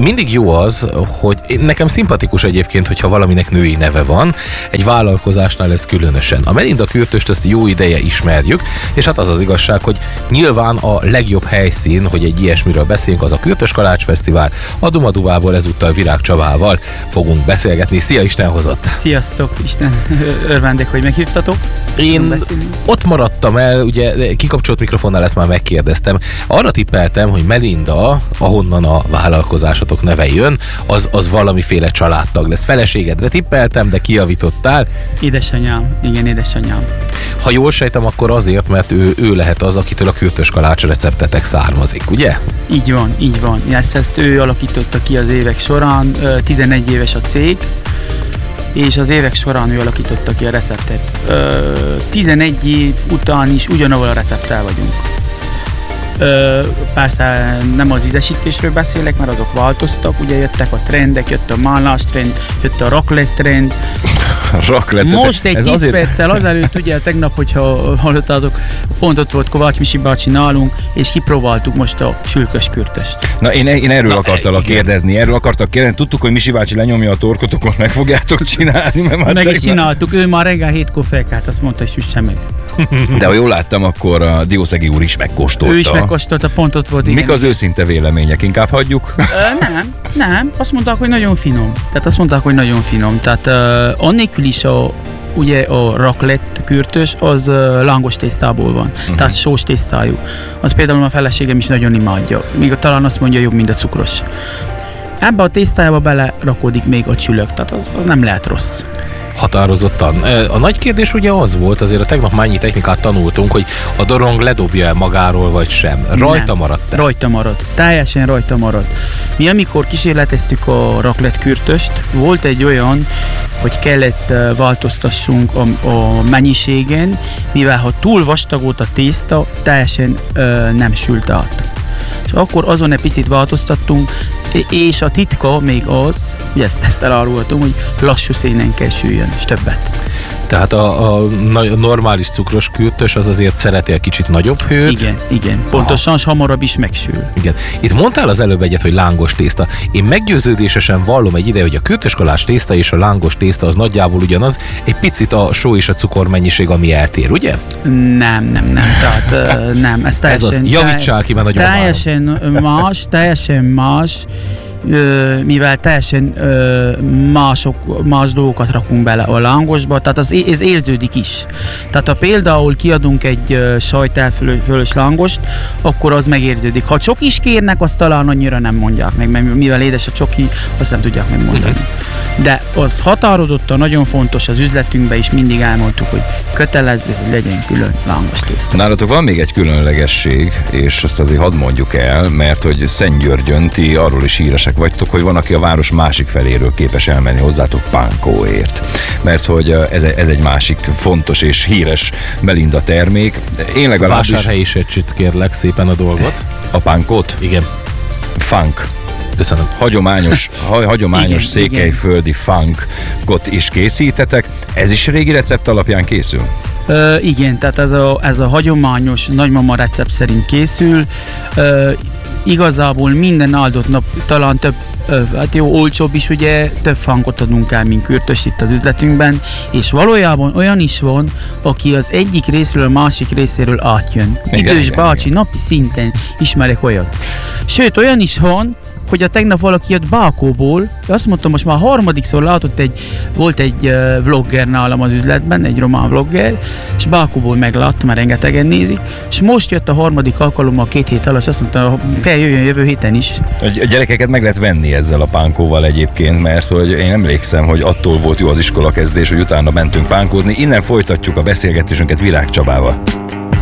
mindig jó az, hogy nekem szimpatikus egyébként, hogyha valaminek női neve van, egy vállalkozásnál ez különösen. A Melinda Kürtöst ezt jó ideje ismerjük, és hát az az igazság, hogy nyilván a legjobb helyszín, hogy egy ilyesmiről beszéljünk, az a Kürtös Kalács Fesztivál. A Dumaduvából ezúttal Virág Csabával fogunk beszélgetni. Szia, Isten hozott! Sziasztok, Isten örvendek, hogy meghívtatok. Én ott maradtam el, ugye kikapcsolt mikrofonnál ezt már megkérdeztem. Arra tippeltem, hogy Melinda, ahonnan a vállalkozásatok neve jön, az valamiféle családtag lesz. Feleségedre tippeltem, de kijavítottál. Édesanyám, igen, édesanyám. Ha jól sejtem, akkor azért, mert ő lehet az, akitől a Kürtös Kalács receptetek származik, ugye? Így van. Ezt ő alakította ki az évek során, 11 éves a cég, és az évek során ő alakította ki a receptet. 11 év után is ugyanahol a recepttel vagyunk. Persze nem az ízesítésről beszélek, mert azok változtak, ugye jöttek a trendek, jött a málnás trend, jött a raclette trend. Most egy 10 perccel azelőtt, ugye tegnap, hogyha hallottátok, pont ott volt Kovács Misi bácsi nálunk, és kipróbáltuk most a sülkös kürtöst. Na én erről akartalak kérdezni, tudtuk, hogy Misi bácsi lenyomja a torkot, meg fogjátok csinálni. Meg is csináltuk, ő már reggel 7-kor felkelt, azt mondta, hogy süsse meg. De ha jól láttam, akkor a Diószegi úr is megkóstolta. Ő is megkóstolta, pont ott volt. Mik az őszinte vélemények? Inkább hagyjuk? Nem. Azt mondták, hogy nagyon finom. Tehát annélkül is ugye a raclette kürtös, az lángos tésztából van. Tehát sós tésztájú. Az például a feleségem is nagyon imádja. Még talán azt mondja, jobb, mint a cukros. Ebbe a tésztájába belerakodik még a csülök, tehát az nem lehet rossz. Határozottan. A nagy kérdés ugye az volt, azért a tegnap mennyi technikát tanultunk, hogy a dorong ledobja el magáról, vagy sem. Rajta maradt-e? Rajta maradt. Teljesen rajta maradt. Mi amikor kísérleteztük a raclette kürtöst, volt egy olyan, hogy kellett változtassunk a mennyiségen, mivel ha túl vastag volt a tészta, teljesen nem sült át. És akkor azon egy picit változtattunk, és a titka még az, hogy ezt elárulhatom, hogy lassú színen kell süljön, és többet. Tehát a normális cukros kürtös az azért szereti egy kicsit nagyobb hőt. Igen. Pontosan, és hamarabb is megsül. Igen. Itt mondtál az előbb egyet, hogy lángos tészta. Én meggyőződésesen vallom egy ide, hogy a Kürtös Kalács tészta és a lángos tészta az nagyjából ugyanaz, egy picit a só és a cukor mennyiség, ami eltér, ugye? Nem. Tehát nem. Ez teljesen... Ez az. Javítsál ki, mert nagyon teljesen más, mivel teljesen más dolgokat rakunk bele a lángosba, tehát ez érződik is. Tehát ha például kiadunk egy sajtelfölös lángost, akkor az megérződik. Ha csokis kérnek, azt talán annyira nem mondják meg, mert mivel édes a csoki, azt nem tudják megmondani. De az határozottan nagyon fontos az üzletünkben, is mindig elmondtuk, hogy kötelező, hogy legyen külön lángos tészta. Nálatok van még egy különlegesség, és azt azért hadd mondjuk el, mert hogy Szentgyörgyön ti arról is híresek vagytok, hogy van, aki a város másik feléről képes elmenni hozzátok pánkóért. Mert hogy ez egy másik fontos és híres Melinda termék. Én legalábbis... Vásárhelyisítsd kérlek szépen a dolgot. A pánkót? Igen. Funk. Köszönöm. Hagyományos székelyföldi funkot is készítetek. Ez is régi recept alapján készül? Igen, tehát ez a hagyományos nagymama recept szerint készül. Igazából minden áldott nap talán több, hát jó, olcsóbb is, ugye több funkot adunk el, mint kürtös itt az üzletünkben, és valójában olyan is van, aki az egyik részről a másik részéről átjön. Idős bácsi, napi szinten ismerek olyat. Sőt, olyan is van, hogy a tegnap valaki jött Bákóból, azt mondtam, most már harmadikszor látott volt egy vlogger nálam az üzletben, egy román vlogger, és Bákóból meglátta, mert rengetegen nézik, és most jött a harmadik alkalommal 2 hét alatt, és azt mondta, kell jöjjön jövő héten is. A gyerekeket meg lehet venni ezzel a pánkóval egyébként, mert hogy én emlékszem, hogy attól volt jó az iskolakezdés, hogy utána mentünk pánkózni. Innen folytatjuk a beszélgetésünket Virág Csabával.